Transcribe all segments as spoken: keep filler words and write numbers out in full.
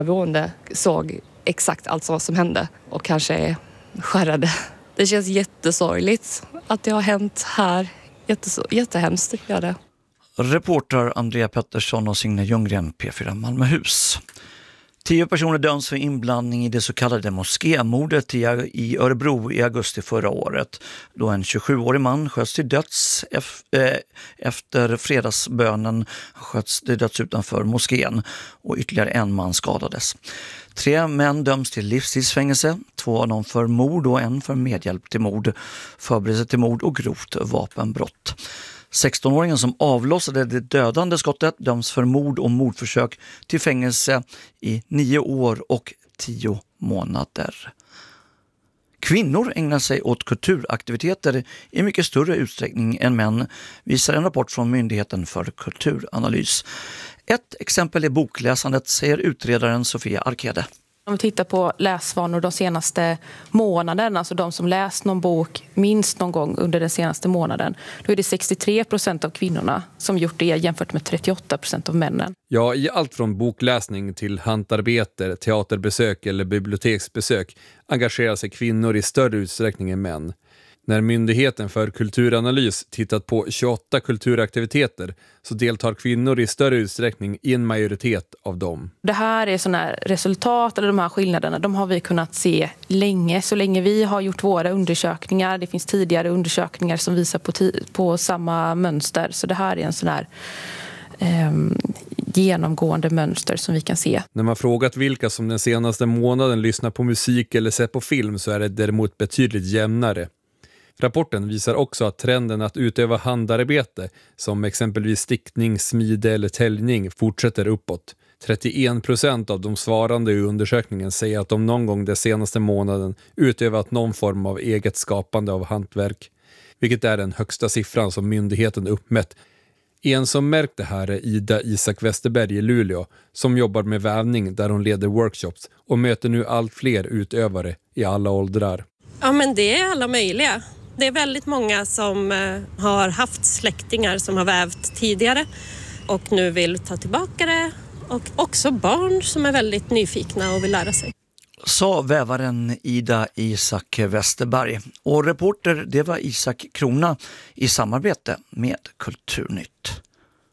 Boende såg exakt allt vad som hände och kanske skärrade. Det känns jättesorgligt att det har hänt här. Jättes- jättehemskt tycker jag det. Reporter Andrea Pettersson och Signe Ljunggren, P fyra Malmöhus. Tio personer döms för inblandning i det så kallade moskémordet i Örebro i augusti förra året, då en tjugosjuårig man sköts till döds efter fredagsbönen sköts till döds utanför moskén och ytterligare en man skadades. Tre män döms till livstidsfängelse, två av dem för mord och en för medhjälp till mord, förberedelse till mord och grovt vapenbrott. sextonåringen som avlossade det dödande skottet döms för mord och mordförsök till fängelse i nio år och tio månader. Kvinnor ägnar sig åt kulturaktiviteter i mycket större utsträckning än män, visar en rapport från Myndigheten för kulturanalys. Ett exempel är bokläsandet, säger utredaren Sofia Arkede. Om vi tittar på läsvanor de senaste månaderna, alltså de som läst någon bok minst någon gång under den senaste månaden, då är det sextiotre procent av kvinnorna som gjort det jämfört med trettioåtta procent av männen. Ja, i allt från bokläsning till hantarbete, teaterbesök eller biblioteksbesök engagerar sig kvinnor i större utsträckning än män. När Myndigheten för kulturanalys tittat på tjugoåtta kulturaktiviteter så deltar kvinnor i större utsträckning i en majoritet av dem. Det här är sådana här resultat, eller de här skillnaderna, de har vi kunnat se länge. Så länge vi har gjort våra undersökningar, det finns tidigare undersökningar som visar på, t- på samma mönster. Så det här är en sån här eh, genomgående mönster som vi kan se. När man frågat vilka som den senaste månaden lyssnar på musik eller ser på film så är det däremot betydligt jämnare. Rapporten visar också att trenden att utöva handarbete, som exempelvis stickning, smide eller täljning, fortsätter uppåt. trettioen procent av de svarande i undersökningen säger att de någon gång den senaste månaden utövat någon form av eget skapande av hantverk, vilket är den högsta siffran som myndigheten uppmätt. En som märkt det här är Ida Isak Westerberg i Luleå, som jobbar med vävning där hon leder workshops och möter nu allt fler utövare i alla åldrar. Ja, men det är alla möjliga. Det är väldigt många som har haft släktingar som har vävt tidigare och nu vill ta tillbaka det. Och också barn som är väldigt nyfikna och vill lära sig. Sa vävaren Ida Isak Westerberg. Och reporter det var Isak Krona i samarbete med Kulturnytt.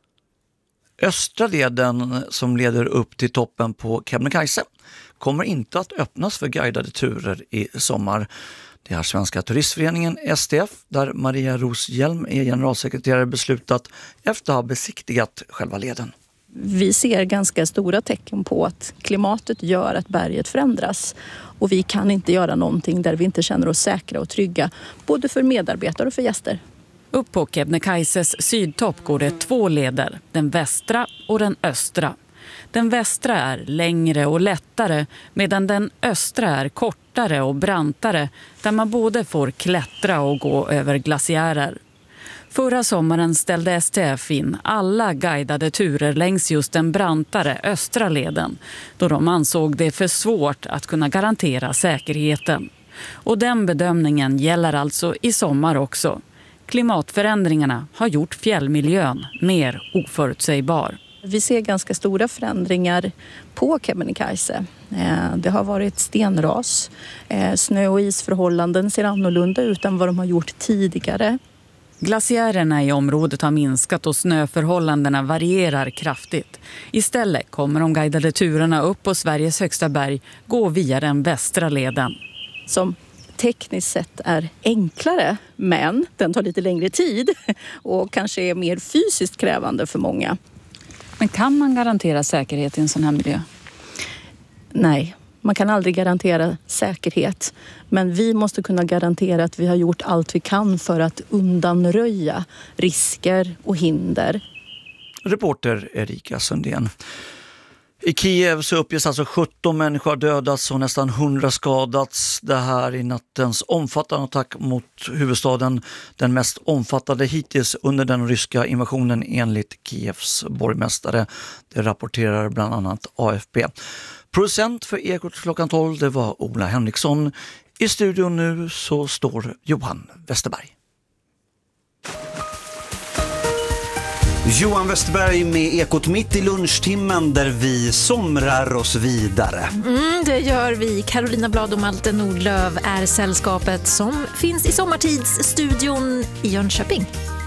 Östra leden som leder upp till toppen på Kebnekaise kommer inte att öppnas för guidade turer i sommar. Det har Svenska turistföreningen S T F, där Maria Roshjelm är generalsekreterare, beslutat efter att ha besiktigat själva leden. Vi ser ganska stora tecken på att klimatet gör att berget förändras. Och vi kan inte göra någonting där vi inte känner oss säkra och trygga, både för medarbetare och för gäster. Upp på Kebnekaises sydtopp går det två leder, den västra och den östra. Den västra är längre och lättare medan den östra är kortare och brantare, där man både får klättra och gå över glaciärer. Förra sommaren ställde S T F in alla guidade turer längs just den brantare östra leden, då de ansåg det för svårt att kunna garantera säkerheten. Och den bedömningen gäller alltså i sommar också. Klimatförändringarna har gjort fjällmiljön mer oförutsägbar. Vi ser ganska stora förändringar på Kebnekaise. Det har varit stenras, snö- och isförhållanden ser annorlunda ut än vad de har gjort tidigare. Glaciärerna i området har minskat och snöförhållandena varierar kraftigt. Istället kommer de guidade turerna upp på Sveriges högsta berg gå via den västra leden. Som tekniskt sett är enklare, men den tar lite längre tid och kanske är mer fysiskt krävande för många. Men kan man garantera säkerhet i en sån här miljö? Nej, man kan aldrig garantera säkerhet. Men vi måste kunna garantera att vi har gjort allt vi kan för att undanröja risker och hinder. Reporter Erika Sundén. I Kiev så uppges alltså sjutton människor dödats och nästan hundra skadats. Det här i nattens omfattande attack mot huvudstaden. Den mest omfattande hittills under den ryska invasionen enligt Kievs borgmästare. Det rapporterar bland annat A F P. Producent för Ekot klockan tolv, det var Ola Henriksson. I studion nu så står Johan Westerberg. Johan Westerberg med Ekot mitt i lunchtimmen där vi somrar oss vidare. Mm, det gör vi. Carolina Blad och Malte Nordlöf är sällskapet som finns i Sommartidsstudion i Jönköping.